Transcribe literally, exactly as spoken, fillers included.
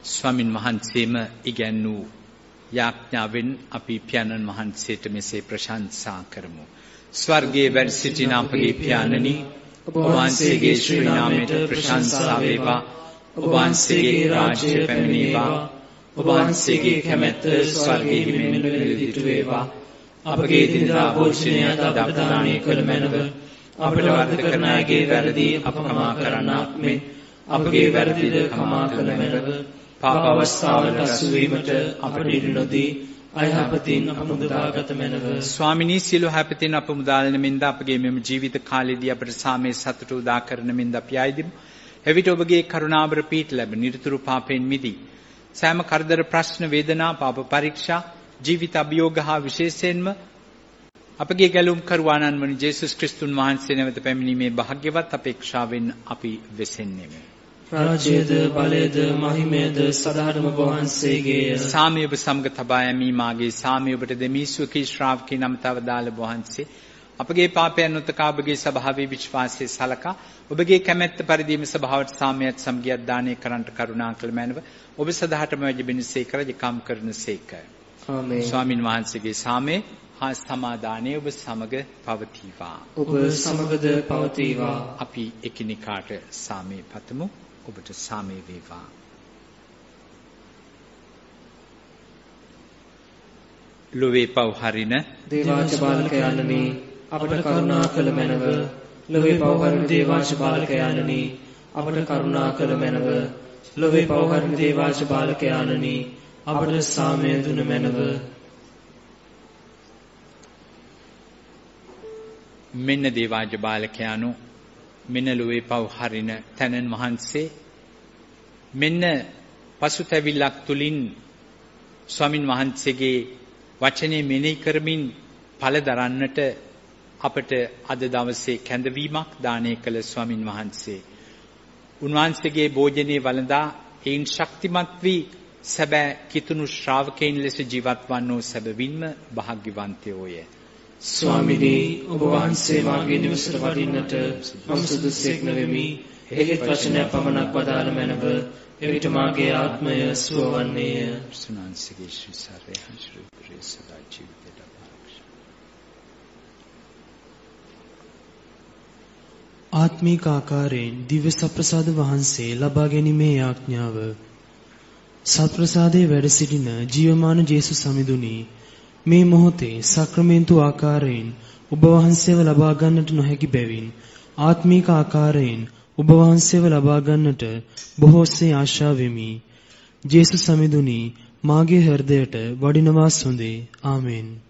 ස්වාමින් වහන්සේම ඉගැන්වූ යාඥාවෙන් අපි පියාණන් වහන්සේට මෙසේ ප්‍රශංසා කරමු. ස්වර්ගයේ වැඩ සිටින අපගේ පියාණනි, ඔබ වහන්සේගේ ශ්‍රී නාමයට ප්‍රශංසා වේවා. ඔබ වහන්සේගේ රාජ්‍ය පැමිණේවා. ඔබ වහන්සේගේ කැමැත්ත ස්වර්ගයේ මෙන් නිරදිතු වේවා. අපගේ දිනදා භෝජනය අද අපට දානය කළ මැනව. අපට වරද කරන අයගේ වැරදි අප කමා කරන්නාක් මෙන් අපගේ වැරදිද කමා කළ මැනව. පාප අවස්ථාවලට අසු වීමට අපට ඉඩ නොදී අයහපතින් අප මුදාගත මැනව. ස්වාමිනී, සියලු හැපතින් අප මුදාලන මෙන්ද අපගේ මෙම ජීවිත කාලයේදී අපට සාමයේ සතුට උදා කරන මෙන්ද අපි ආයදිමු. එවිට ඔබගේ කරුණාබර පීඨ ලැබ නිරතුරු පාපයෙන් මිදී සෑම කරදර, ප්‍රශ්න, වේදනා, පාප පරීක්ෂා, ජීවිත අභියෝග හා විශේෂයෙන්ම අපගේ ගැලුම් කරුවාණන් වන ජේසුස් ක්‍රිස්තුන් වහන්සේ නැවත පැමිණීමේ භාග්‍යවත් අපේක්ෂාවෙන් අපි වෙසෙන්නේමු. රාජ්‍යද, බලයද, මහිමයද සදාටම වහන්සේගේය. සාමය ඔබ සමග තබා යමි. මාගේ සාමය ඔබට දෙමි. සුවකී ශ්‍රාවකී නමතව දාල වහන්සේ අපගේ පාපයන් උතකා ඔබගේ ස්වභාවයේ විශ්වාසයේ සලකා ඔබගේ කැමැත්ත පරිදිම ස්වභාවට සාමයත් සමගියත් දානය කරන්නට කරුණා කළ මැනව. ඔබ සදාටම වැඩිබෙනසේක රජකම් කරනසේක. ආමේන්. ස්වාමින් වහන්සේගේ සාමය හා සමාදානය ඔබ සමග පවතිවා. ඔබ සමගද පවතිවා. අපි එකිනෙකාට සාමය පතමු. ඔබට සාමය වේවා. ලොවේ පව් හරින දේවාච බාලකයන්නි, අපට කරුණා කළ මැනව. ලොවේ පව් හරින දේවාච බාලකයන්නි, අපට කරුණා කළ මැනව. ලොවේ පව් හරින දේවාච බාලකයන්නි, අපට සාමය දුන මැනව. මෙන්න දේවාජ බාලකයානෝ, මෙන්න ලොවේ පව් හරින තැනන් වහන්සේ, මෙන්න පසුතැවිල්ලක් තුලින් ස්වාමින් වහන්සේගේ වචනේ මෙනෙහි කරමින් ඵල දරන්නට අපට අද දවසේ කැඳවීමක් දානය කළ ස්වාමින් වහන්සේ, උන්වහන්සේගේ භෝජනේ වළඳා ඒන් ශක්තිමත් වී සැබෑ කිතුණු ශ්‍රාවකයන් ලෙස ජීවත් වන්නෝ සැබවින්ම භාග්‍යවන්තයෝය. ස්වාමිනී, ඔබ වහන්සේ මාගේ නිවසට වඩින්නට මම සුදුසෙක් නොවෙමි. එහෙත් වචනය පමණක් වදාළ මැනව. එවිට මාගේ ආත්මය සුව වන්නේය. සුනාන්සේගේ ශ්‍රී සාරේ හංසුරු ප්‍රේසදා ජීවිතයට ආරක්ෂා. ආත්මික ආකාරයෙන් දිව්‍ය සප්‍රසාද වහන්සේ ලබා ගැනීමේ යාඥාව. සත්ප්‍රසාදයේ වැඩ සිටින ජීවමාන ජේසුස් සමිඳුනි, මේ මොහොතේ සක්‍රමෙන්තු ආකාරයෙන් ඔබ වහන්සේව ලබා ගන්නට නොහැකි බැවින් ආත්මික ආකාරයෙන් ඔබ වහන්සේව ලබා ගන්නට බොහෝසේ ආශා වෙමි. ජේසුස් සමිඳුනි, මාගේ හෘදයට වඩිනවා සොඳේ. ආමෙන්.